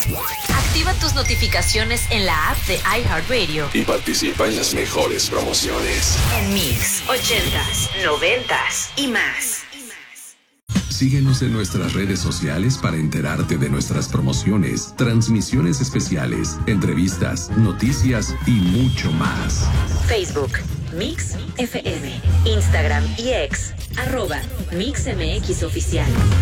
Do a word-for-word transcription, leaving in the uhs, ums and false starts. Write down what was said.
Activa tus notificaciones en la app de iHeartRadio y participa en las mejores promociones. En Mix, ochentas, noventas y más. Síguenos en nuestras redes sociales para enterarte de nuestras promociones, transmisiones especiales, entrevistas, noticias y mucho más. Facebook, Mix F M, Instagram y X, arroba Mix M X Oficial.